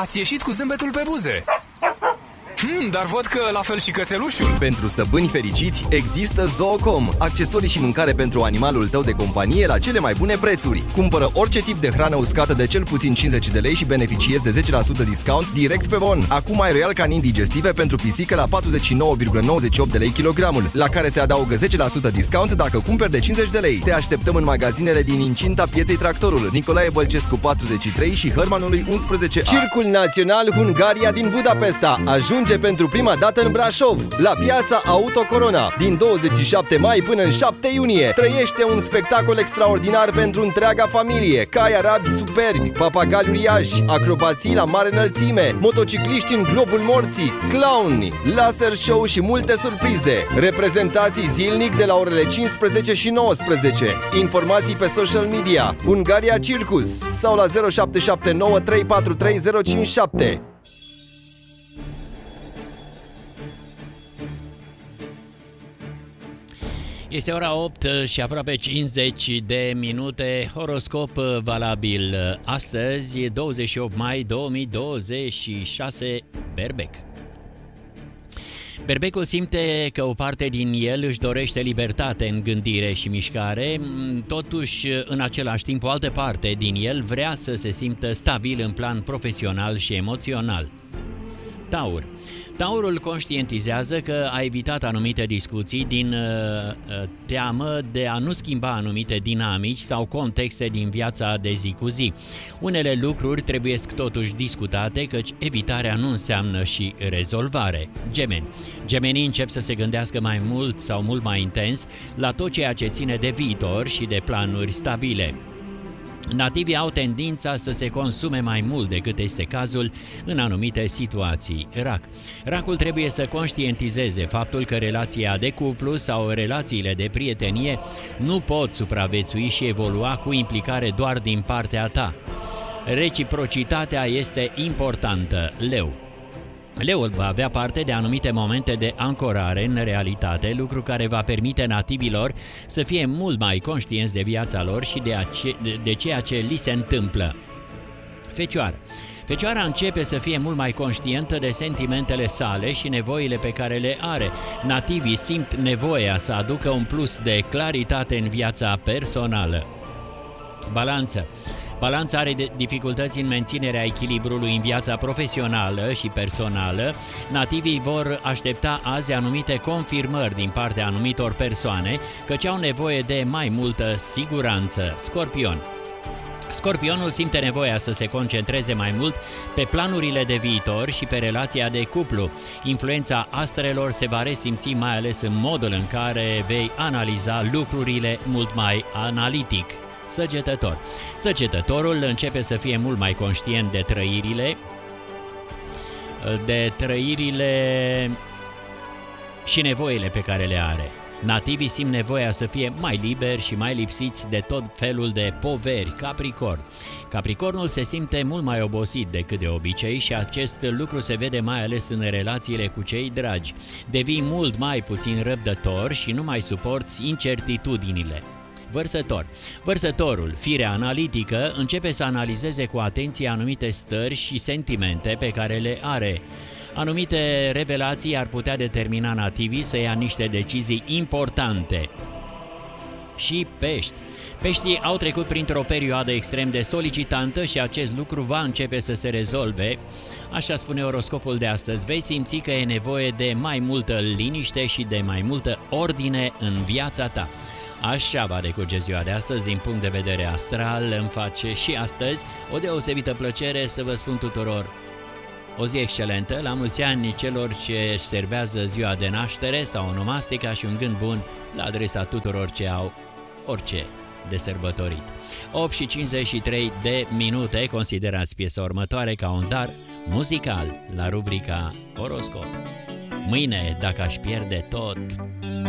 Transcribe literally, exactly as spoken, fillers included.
ați ieșit cu zâmbetul pe buze. Hmm, dar văd că la fel și cățelușul. Pentru stăpâni fericiți există Zoocom, accesorii și mâncare pentru animalul tău de companie la cele mai bune prețuri. Cumpără orice tip de hrană uscată de cel puțin cincizeci de lei și beneficiezi de zece la sută discount direct pe bon. Acum ai Royal Canin digestive pentru pisică la patruzeci și nouă virgulă nouăzeci și opt de lei kilogramul, la care se adaugă zece la sută discount dacă cumperi de cincizeci de lei. Te așteptăm în magazinele din incinta pieței Tractorul, Nicolae Bălcescu patruzeci și trei și Hărmanului unsprezece A. Circul Național Hungaria din Budapesta ajunge pentru prima dată în Brașov, la piața Auto Corona, din douăzeci și șapte mai până în șapte iunie. Trăiește un spectacol extraordinar pentru întreaga familie: cai arabi superbi, papagali uriași, acrobații la mare înălțime, motocicliști în globul morții, clowni, laser show și multe surprize. Reprezentații zilnic de la orele cincisprezece și nouăsprezece. Informații pe social media Hungaria Circus sau la zero șapte șapte nouă trei patru trei zero cinci șapte. Este ora opt și aproape cincizeci de minute, horoscop valabil astăzi, douăzeci și opt mai două mii douăzeci și șase, Berbec. Berbecul simte că o parte din el își dorește libertate în gândire și mișcare, totuși, în același timp, o altă parte din el vrea să se simtă stabil în plan profesional și emoțional. Taur. Taurul conștientizează că a evitat anumite discuții din uh, teamă de a nu schimba anumite dinamici sau contexte din viața de zi cu zi. Unele lucruri trebuie totuși discutate, căci evitarea nu înseamnă și rezolvare. Gemeni. Gemenii încep să se gândească mai mult sau mult mai intens la tot ceea ce ține de viitor și de planuri stabile. Nativii au tendința să se consume mai mult decât este cazul în anumite situații. Rac. Racul trebuie să conștientizeze faptul că relația de cuplu sau relațiile de prietenie nu pot supraviețui și evolua cu implicare doar din partea ta. Reciprocitatea este importantă. Leu. Leul va avea parte de anumite momente de ancorare în realitate, lucru care va permite nativilor să fie mult mai conștienți de viața lor și de, ace- de ceea ce li se întâmplă. Fecioară. Fecioara începe să fie mult mai conștientă de sentimentele sale și nevoile pe care le are. Nativii simt nevoia să aducă un plus de claritate în viața personală. Balanță. Balanța are dificultăți în menținerea echilibrului în viața profesională și personală. Nativii vor aștepta azi anumite confirmări din partea anumitor persoane, căci au nevoie de mai multă siguranță. Scorpion. Scorpionul simte nevoia să se concentreze mai mult pe planurile de viitor și pe relația de cuplu. Influența astrelor se va resimți mai ales în modul în care vei analiza lucrurile mult mai analitic. Săgetător. Săgetătorul începe să fie mult mai conștient de trăirile, de trăirile și nevoile pe care le are. Nativii simt nevoia să fie mai liberi și mai lipsiți de tot felul de poveri. Capricorn. Capricornul se simte mult mai obosit decât de obicei și acest lucru se vede mai ales în relațiile cu cei dragi. Devii mult mai puțin răbdător și nu mai suporți incertitudinile. Vărsător. Vărsătorul, firea analitică, începe să analizeze cu atenție anumite stări și sentimente pe care le are. Anumite revelații ar putea determina nativii să ia niște decizii importante. Și pești. Peștii au trecut printr-o perioadă extrem de solicitantă și acest lucru va începe să se rezolve. Așa spune oroscopul de astăzi. Vei simți că e nevoie de mai multă liniște și de mai multă ordine în viața ta. Așa va decurge ziua de astăzi din punct de vedere astral. Îmi face și astăzi o deosebită plăcere să vă spun tuturor o zi excelentă, la mulți ani celor ce își servează ziua de naștere sau onomastica și un gând bun la adresa tuturor ce au orice de sărbătorit. opt și cincizeci și trei de minute, considerați piesa următoare ca un dar muzical la rubrica Oroscop. Mâine, dacă aș pierde tot...